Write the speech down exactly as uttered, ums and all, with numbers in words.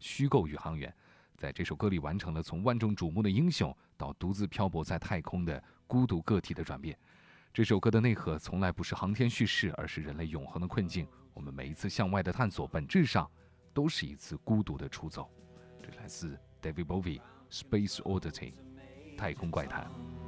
虚构宇航员，在这首歌里完成了从万众瞩目的英雄到独自漂泊在太空的孤独个体的转变。这首歌的内核从来不是航天叙事，而是人类永恒的困境。我们每一次向外的探索，本质上都是一次孤独的出走。这来自 David Bowie Space Oddity 太空怪谈。